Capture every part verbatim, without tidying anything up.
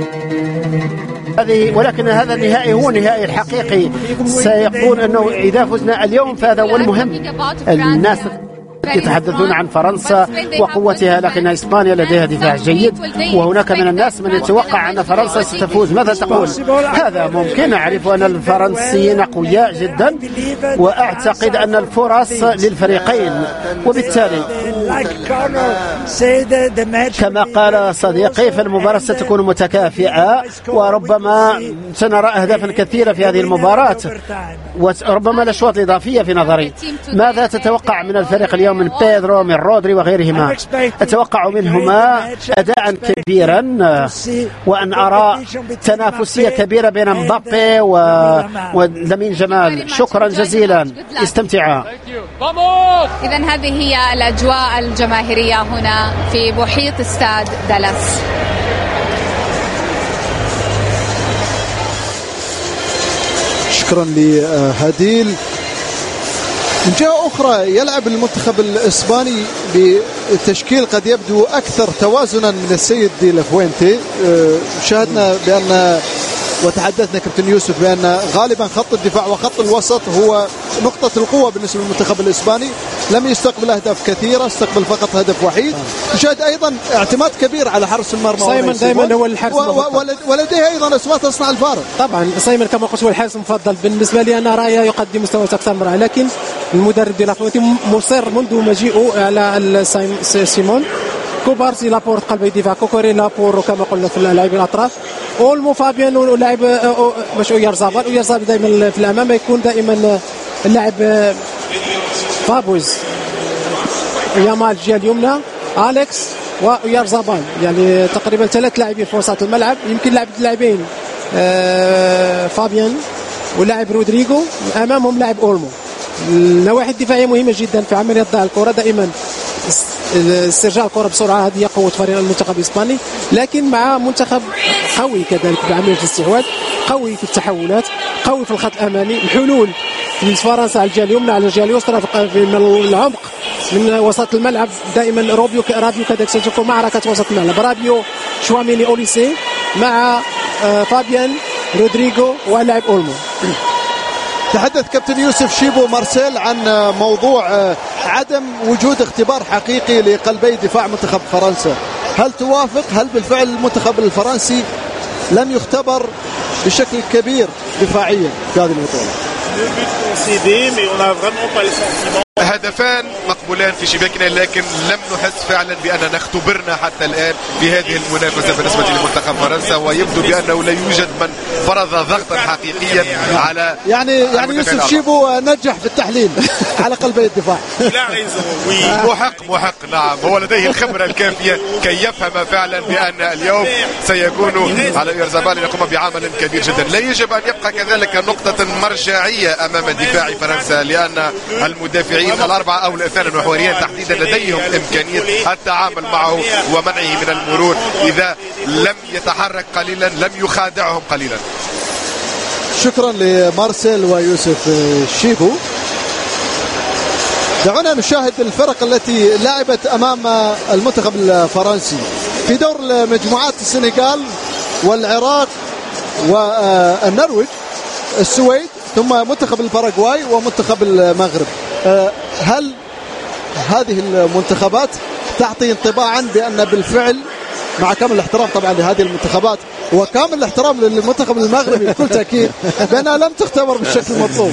هذه ولكن هذا النهائي هو النهائي الحقيقي. سيقول أنه إذا فزنا اليوم فهذا هو المهم. الناس يتحدثون عن فرنسا وقوتها، لكن إسبانيا لديها دفاع جيد، وهناك من الناس من يتوقع أن فرنسا ستفوز. ماذا تقول؟ هذا ممكن. أعرف أن الفرنسيين أقوياء جدا، وأعتقد أن الفرص للفريقين، وبالتالي كما قال صديقي فالمباراة ستكون متكافئة، وربما سنرى أهدافا كثيرة في هذه المباراة، وربما الأشواط الإضافية في نظري. ماذا تتوقع من الفريق اليوم، من بيدرو، من رودري وغيرهما؟ أتوقع منهما أداء كبيرا، وأن أرى تنافسية كبيرة بين مبابي ولامين جمال. شكرا جزيلا، استمتعا. إذن هذه هي الأجواء الجماهيرية هنا في محيط استاد دالاس. شكرا لهديل. من جهة أخرى يلعب المنتخب الإسباني بتشكيل قد يبدو أكثر توازنا من السيد دي لافوينتي. شاهدنا بأن وتحدثنا كابتن يوسف بأن غالبا خط الدفاع وخط الوسط هو نقطة القوة بالنسبة للمنتخب الإسباني. لم يستقبل أهداف كثيرة، استقبل فقط هدف وحيد. نشاهد أيضا اعتماد كبير على حارس المرمى صيمن دائما هو الحارس ولديه أيضا أسماء تصنع الفارق. طبعا صيمن كما قلت هو الحارس المفضل بالنسبة لي. أنا رايي يقدم مستوى أكثر من رائع، لكن المدرب دي لافوينتي مصر منذ مجيئه على سيمون كوبارسي لابورت قلبي دفاع، كوكوري لابور كما قلنا في اللاعبين الاطراف، اولمو فابيان ولاعب باش اويارزابال. اويارزابال دائما في الامام يكون دائما اللاعب فابوز، يامال الجهه اليمنى، اليكس واويارزابال، يعني تقريبا ثلاث لاعبين في وسط الملعب. يمكن لعب لاعبين فابيان ولاعب رودريغو، امامهم لاعب اولمو. النواحي الدفاعيه مهمه جدا في عمليه ضياع الكره، دائما استرجاع الكره بسرعه، هذه قوه فريق المنتخب الاسباني، لكن مع منتخب قوي كذلك بعمليه الاستحواذ، قوي في التحولات، قوي في الخط الامامي. الحلول في فرنسا على الجهه اليمنى، على الجهه اليسرى، من العمق من وسط الملعب دائما. روبيو رابيو كذلك ستكون معركه وسط الملعب، رابيو شواميني اوليسي مع فابيان رودريغو ولاعب اولمو. تحدث كابتن يوسف شيبو مارسيل عن موضوع عدم وجود اختبار حقيقي لقلبي دفاع منتخب فرنسا. هل توافق؟ هل بالفعل المنتخب الفرنسي لم يختبر بشكل كبير دفاعيا في هذه البطولة؟ هدفان مقبولان في شباكنا، لكن لم نحس فعلا بأننا اختبرنا حتى الآن في هذه المنافسة بالنسبة لمنتخب فرنسا، ويبدو بأنه لا يوجد من فرض ضغطا حقيقيا على يعني يعني يوسف شيبو نجح في التحليل على قلبي الدفاع. محق محق نعم، هو لديه الخبرة الكافية كي يفهم فعلا بأن اليوم سيكون على اويارزابال يقوم بعمل كبير جدا. لا يجب أن يبقى كذلك نقطة مرجعية أمام دفاع فرنسا، لأن المدافعين الأربعة أو الاثنين المحوريين تحديدا لديهم إمكانية التعامل معه ومنعه من المرور. إذا لم يتحرك قليلا لم يخادعهم قليلا. شكرا لمارسيل ويوسف شيبو. دعونا نشاهد الفرق التي لعبت أمام المنتخب الفرنسي في دور مجموعات: السنغال والعراق والنرويج، السويد، ثم منتخب الباراغواي ومنتخب المغرب. هل هذه المنتخبات تعطي انطباعا بأن بالفعل، مع كامل الاحترام طبعا لهذه المنتخبات وكامل الاحترام للمنتخب المغربي بكل تأكيد، بأنها لم تختبر بالشكل المطلوب؟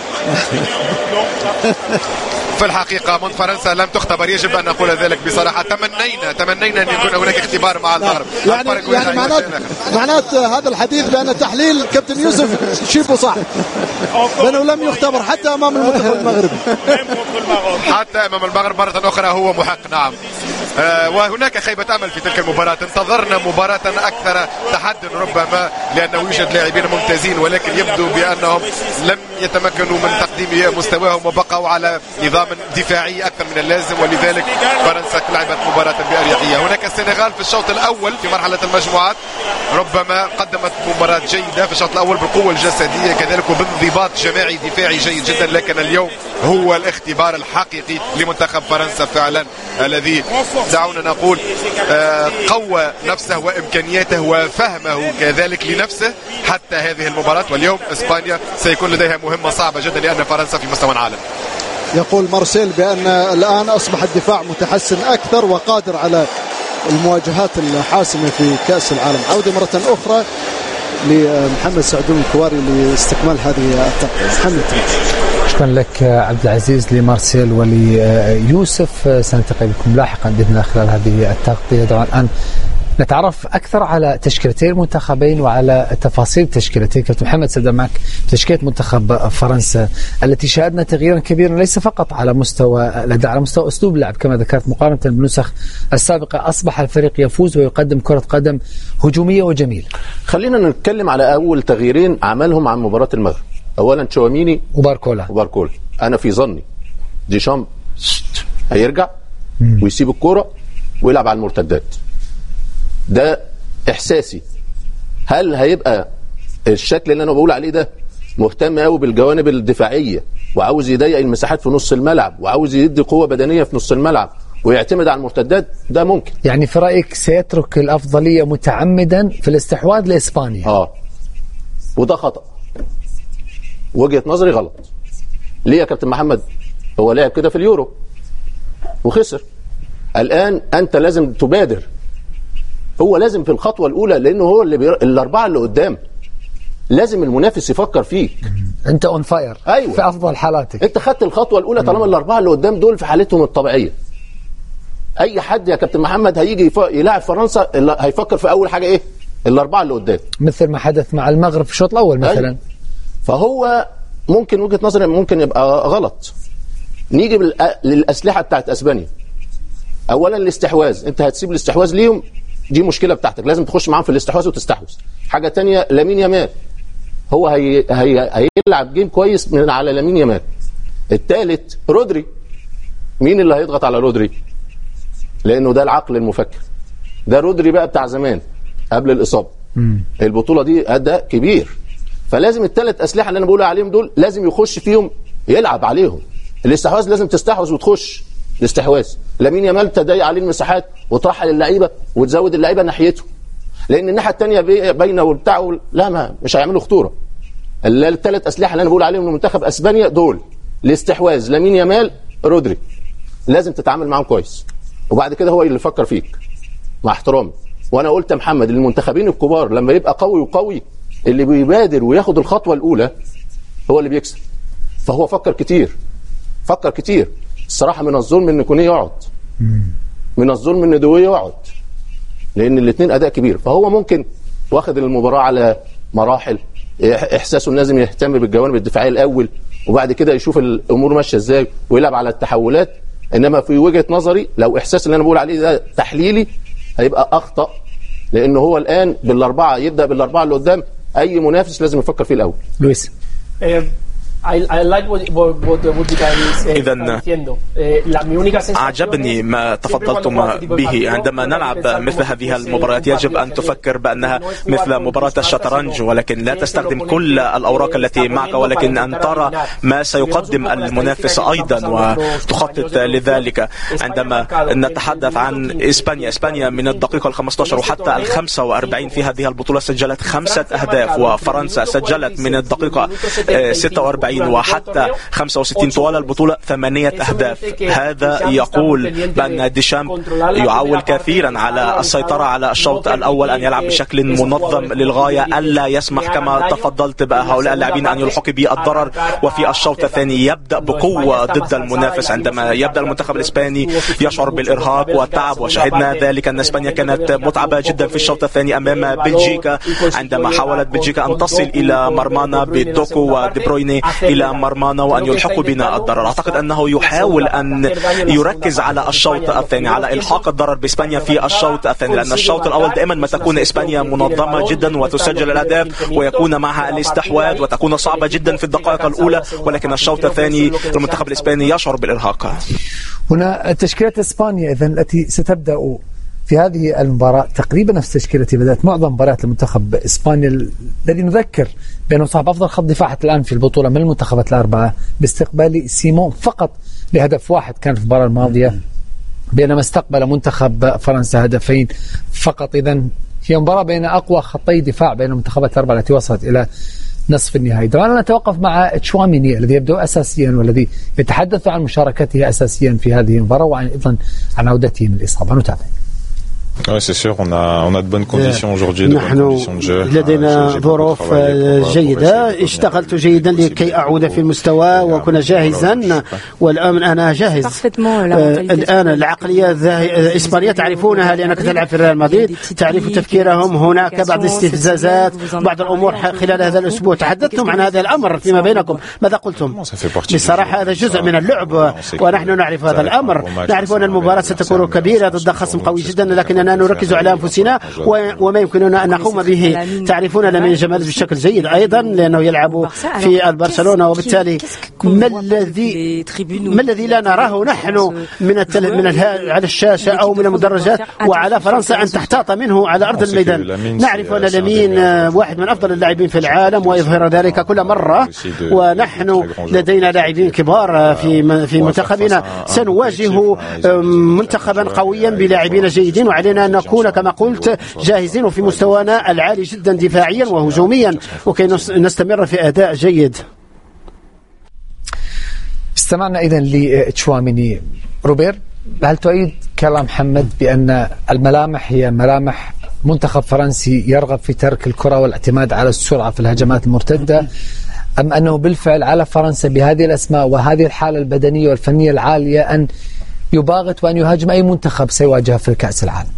في الحقيقة من فرنسا لم تختبر، يجب أن نقول ذلك بصراحة. تمنينا تمنينا أن يكون هناك اختبار مع المغرب. يعني, يعني معنات معنات هذا الحديث بأن تحليل كابتن يوسف شيبو صح، لأنه لم يختبر حتى أمام المنتخب المغربي. حتى أمام المغرب مرة أخرى هو محق نعم. آه وهناك خيبة أمل في تلك المباراة. انتظرنا مباراة أكثر تحدي ربما، لأنه يوجد لاعبين ممتازين، ولكن يبدو بأنهم لم يتمكنوا من تقديم مستواهم وبقوا على نظام من دفاعية أكثر من اللازم، ولذلك فرنسا لعبت مباراة بأريحية. هناك السنغال في الشوط الأول في مرحلة المجموعات ربما قدمت مباراة جيدة في الشوط الأول بالقوة الجسدية كذلك وبانضباط جماعي دفاعي جيد جدا، لكن اليوم هو الاختبار الحقيقي لمنتخب فرنسا فعلا الذي دعونا نقول قوى نفسه وإمكانياته وفهمه كذلك لنفسه حتى هذه المباراة. واليوم إسبانيا سيكون لديها مهمة صعبة جدا لأن فرنسا في مستوى العالم. يقول مارسيل بأن الآن أصبح الدفاع متحسن أكثر وقادر على المواجهات الحاسمة في كأس العالم. عودة مرة أخرى لمحمد سعدون الكواري لاستكمال هذه التغطية. محمد. شكرا لك عبد العزيز، لمارسيل وليوسف. سنلتقي بكم لاحقا بإذن الله خلال هذه التغطية. طبعا الآن نتعرف أكثر على تشكيلتين المنتخبين وعلى تفاصيل تشكيلتين. كابتن محمد، سأبدأ معك تشكيلة منتخب فرنسا التي شاهدنا تغييرا كبيرا ليس فقط على مستوى الأداء، على مستوى أسلوب اللعب كما ذكرت مقارنة بالنسخ السابقة. أصبح الفريق يفوز ويقدم كرة قدم هجومية وجميلة. خلينا نتكلم على أول تغييرين عملهم عن مباراة المغرب. أولا تشاوميني وباركولا. وباركولا أنا في ظني ديشامب هيرجع ويسيب الكرة ويلعب على المرتدات. ده إحساسي. هل هيبقى الشكل اللي أنا بقول عليه ده مهتم قوي بالجوانب الدفاعية وعاوز يضيق المساحات في نص الملعب وعاوز يدي قوة بدنية في نص الملعب ويعتمد على المرتدات؟ ده ممكن. يعني في رأيك سيترك الأفضلية متعمدا في الاستحواذ لإسبانيا؟ آه وده خطأ، وجهة نظري غلط. ليه يا كابتن محمد؟ هو لعب كده في اليورو وخسر. الآن أنت لازم تبادر. هو لازم في الخطوة الأولى، لأنه هو اللي بير... الأربعة اللي قدام لازم المنافس يفكر فيك. أنت أون فاير. أيوة. في أفضل حالاتك أنت خدت الخطوة الأولى طالما الأربعة اللي قدام دول في حالتهم الطبيعية. أي حد يا كابتن محمد هيجي يف... يلاعب فرنسا هيفكر في أول حاجة إيه؟ الأربعة اللي قدام، مثل ما حدث مع المغرب في الشوط الأول مثلا. أيوة. فهو ممكن وجهة نظري ممكن يبقى غلط. نيجي بالأ... للأسلحة بتاعت أسبانيا. أولا الاستحواذ، أنت هتسيب الاستحواذ ليهم، دي مشكلة بتاعتك، لازم تخش معاهم في الاستحواذ وتستحوذ. حاجة تانية لامين يامال، هو هي... هي... هيلعب جيم كويس من على لامين يامال. الثالث رودري. مين اللي هيضغط على رودري؟ لأنه ده العقل المفكر. ده رودري بقى بتاع زمان قبل الإصابة. مم. البطولة دي أداء كبير. فلازم الثلاث أسلحة اللي أنا بقول عليهم دول لازم يخش فيهم يلعب عليهم. الاستحواذ لازم تستحوذ وتخش الاستحواذ. لامين يامال تضيق عليه المساحات وترحل اللعيبه وتزود اللعيبه ناحيته، لان الناحيه الثانيه بينه وبتاعه لا ما مش هيعملوا خطوره. الثلاث اسلحه اللي انا بقول عليهم لمنتخب اسبانيا دول الاستحواذ، لامين يامال، رودري، لازم تتعامل معاهم كويس، وبعد كده هو اللي يفكر فيك مع احترامي. وانا قلت يا محمد المنتخبين الكبار لما يبقى قوي وقوي اللي بيبادر وياخد الخطوه الاولى هو اللي بيكسب. فهو فكر كتير فكر كتير الصراحه. من الظلم ان كونيه يقعد، من الظلم ان دويه يقعد، لان الاثنين اداء كبير. فهو ممكن واخد المباراه على مراحل، احساسه لازم يهتم بالجوانب الدفاعيه الاول وبعد كده يشوف الامور ماشيه ازاي ويلعب على التحولات. انما في وجهه نظري لو احساس اللي انا بقول عليه ده تحليلي هيبقى اخطا، لانه هو الان بالاربعه يبدا بالاربعه اللي قدام. اي منافس لازم يفكر فيه الاول. لويس. إذن أعجبني ما تفضلتم به. عندما نلعب مثل هذه المباريات يجب أن تفكر بأنها مثل مباراة الشطرنج، ولكن لا تستخدم كل الأوراق التي معك، ولكن أن ترى ما سيقدم المنافس أيضا وتخطط لذلك. عندما نتحدث عن إسبانيا، إسبانيا من الدقيقة الخمسة عشر وحتى الخمسة وأربعين في هذه البطولة سجلت خمسة أهداف، وفرنسا سجلت من الدقيقة ستة وأربعين وحتى خمسة وستين طوال البطولة ثمانية أهداف. هذا يقول بأن ديشامب يعول كثيرا على السيطرة على الشوط الأول، أن يلعب بشكل منظم للغاية، ألا يسمح كما تفضلت بهؤلاء اللاعبين أن يلحقوا بالضرر. وفي الشوط الثاني يبدأ بقوة ضد المنافس. عندما يبدأ المنتخب الإسباني يشعر بالإرهاق والتعب، وشهدنا ذلك أن إسبانيا كانت متعبة جدا في الشوط الثاني أمام بلجيكا، عندما حاولت بلجيكا أن تصل إلى مرمانا بدوكو ودي برويني إلى مرمانا وأن يلحقوا بنا الضرر. أعتقد أنه يحاول أن يركز على الشوط الثاني، على إلحاق الضرر بإسبانيا في الشوط الثاني، لأن الشوط الأول دائما ما تكون إسبانيا منظمة جدا وتسجل الأهداف ويكون معها الاستحواذ وتكون صعبة جدا في الدقائق الأولى، ولكن الشوط الثاني المنتخب الإسباني يشعر بالإرهاق. هنا تشكيلة إسبانيا إذن التي ستبدأ في هذه المباراة تقريبا نفس تشكيلة بدأت معظم مباريات المنتخب إسبانيا الذي نذكر بأنه صاحب أفضل خط دفاع حتى الآن في البطولة من المنتخبات الأربعة باستقبال سيمون فقط لهدف واحد كان في المباراة الماضية، بينما استقبل منتخب فرنسا هدفين فقط. إذن هي مباراة بين أقوى خطي دفاع بين المنتخبات الأربعة التي وصلت إلى نصف النهائي. طبعا نتوقف مع تشواميني الذي يبدو أساسيا والذي يتحدث عن مشاركته أساسيا في هذه المباراة وعن أيضا عن عودته من الإصابة. نتابع. Oui, c'est sûr, on a, on a de bonnes conditions aujourd'hui, de bonnes conditions de jeu. لدينا ظروف جيدة، اشتغلت جيدا لكي أعود في المستوى وأكون جاهزا، والآن أنا جاهز. الآن العقلية الإسبانية تعرفونها لأنك تلعب في ريال مدريد، تعرف تفكيرهم. هناك بعض الاستفزازات، بعض الأمور خلال هذا الأسبوع تحدثتم عن هذا الأمر فيما بينكم، ماذا قلتم؟ بصراحة هذا جزء من اللعب ونحن نعرف هذا الأمر، نعرف أن المباراة ستكون كبيرة ضد خصم قوي جدا، لكن نركز على أنفسنا وما يمكننا أن نقوم به. تعرفون لامين يامال بشكل جيد أيضا لأنه يلعب في البرشلونة، وبالتالي ما الذي ما الذي لا نراه نحن من التل... من اله... على الشاشة أو من المدرجات، وعلى فرنسا أن تحتاط منه على أرض الميدان. نعرف أن لامين واحد من أفضل اللاعبين في العالم ويظهر ذلك كل مرة، ونحن لدينا لاعبين كبار في في منتخبنا. سنواجه منتخبا قويا بلاعبين جيدين، وعلينا أن نكون كما قلت جاهزين وفي مستوانا العالي جدا دفاعيا وهجوميا وكي نستمر في أداء جيد. استمعنا إذن لتشواميني. روبير، هل تؤيد كلام محمد بأن الملامح هي ملامح منتخب فرنسي يرغب في ترك الكرة والاعتماد على السرعة في الهجمات المرتدة، أم أنه بالفعل على فرنسا بهذه الأسماء وهذه الحالة البدنية والفنية العالية أن يباغت وأن يهاجم أي منتخب سيواجه في كأس العالم؟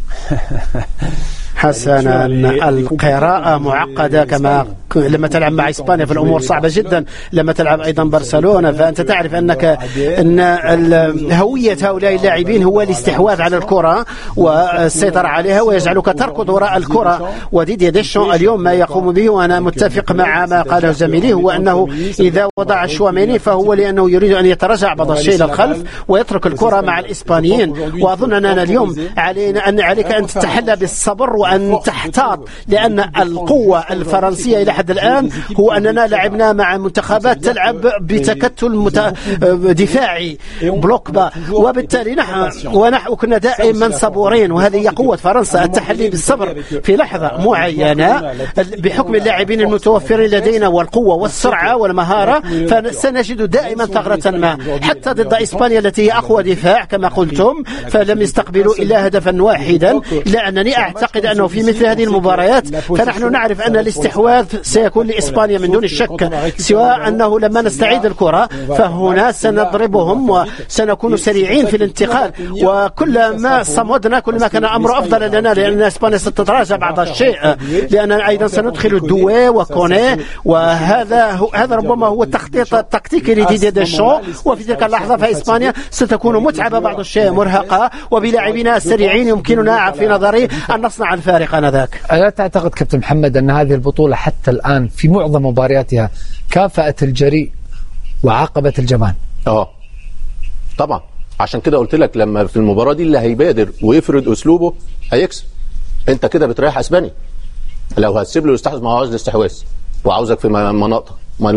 حسنا، القراءة معقدة، كما لما تلعب مع إسبانيا في الأمور صعبة جدا، لما تلعب أيضا برشلونة فأنت تعرف أنك أن هوية هؤلاء اللاعبين هو الاستحواذ على الكرة والسيطرة عليها ويجعلك تركض وراء الكرة. وديدييه ديشان اليوم ما يقوم به، وأنا متفق مع ما قاله زميلي، هو أنه إذا وضع تشواميني فهو لأنه يريد أن يتراجع بعض الشيء للخلف ويترك الكرة مع الإسبانيين. وأظن أننا اليوم علينا أن عليك أن تتحلى بالصبر وأن تحتاط، لأن القوة الفرنسية إلى حد الآن هو أننا لعبنا مع منتخبات تلعب بتكتل مت... دفاعي بلوك با، وبالتالي نحن ونحن كنا دائما صبورين، وهذه هي قوة فرنسا، التحلي بالصبر في لحظة معينة بحكم اللاعبين المتوفرين لدينا والقوة والسرعة والمهارة، فسنجد دائما ثغرة ما. حتى ضد إسبانيا التي هي أقوى دفاع كما قلتم فلم يستقبلوا إلا هدفا واحدا، لأنني أعتقد أنه في مثل هذه المباريات فنحن نعرف أن الاستحواذ سيكون لإسبانيا من دون الشك، سواء أنه لما نستعيد الكرة فهنا سنضربهم وسنكون سريعين في الانتقال، وكلما صمدنا كل ما كان أمر أفضل لنا، لأن إسبانيا ستتراجع بعض الشيء، لأن أيضا سندخل الدوي وكوني، وهذا هذا ربما هو التخطيط التكتيكي لديدييه ديشان. وفي تلك اللحظة فإسبانيا ستكون متعبة بعض الشيء، مرهقة، وبلاعبينا السريعين يمكننا في نظري أن نصنع الفارق آنذاك. ألا تعتقد كابتن محمد أن هذه البطولة حتى الآن في معظم مبارياتها كافأت الجريء وعاقبت الجبان؟ اه طبعا، عشان كده قلت لك لما في المباراة دي اللي هيبادر ويفرض أسلوبه هيكسب. انت كده بتريح اسبانيا، لو هتسيب له يستحوذ ما هو عاوز الاستحواذ وعاوزك في مناطق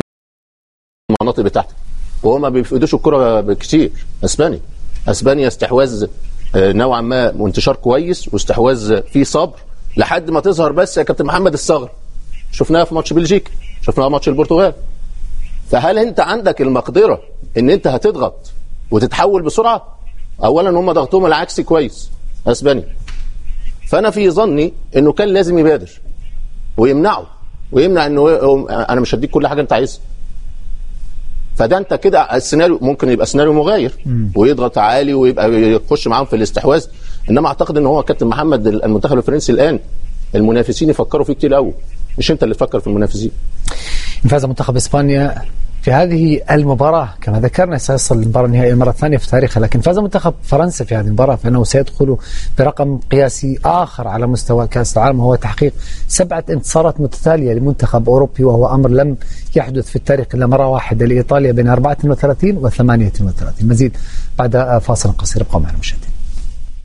المناطق بتاعتك، وهو ما بيفقدوش الكرة كتير. اسبانيا اسبانيا استحواذ نوعا ما وانتشار كويس واستحواذ فيه صبر لحد ما تظهر بس يا كابتن محمد الثغرة. شفناها في ماتش بلجيكا، شفناها في ماتش البرتغال. فهل انت عندك المقدرة ان انت هتضغط وتتحول بسرعة؟ اولا هم ضغطهم العكسي كويس اسبانيا، فانا في ظني انه كان لازم يبادر ويمنعه ويمنع انه انا مش هديك كل حاجة انت عايزها. فده انت كده السيناريو ممكن يبقى سيناريو مغاير ويضغط عالي ويبقى يخش معاهم في الاستحواذ. انما اعتقد ان هو كابتن محمد المنتخب الفرنسي الان المنافسين يفكروا فيه كتير قوي، مش انت اللي تفكر في المنافسين. فاز منتخب اسبانيا في هذه المباراة كما ذكرنا سيصل المباراة النهائية مرة ثانية في تاريخه، لكن فاز منتخب فرنسا في هذه المباراة فإنه سيدخل برقم قياسي آخر على مستوى كأس العالم، وهو تحقيق سبعة انتصارات متتالية لمنتخب أوروبي، وهو أمر لم يحدث في التاريخ إلا مرة واحدة لإيطاليا بين أربعة وثلاثين وثمانية وثلاثين. مزيد بعد فاصل قصير، ابقوا معنا مشاهدين.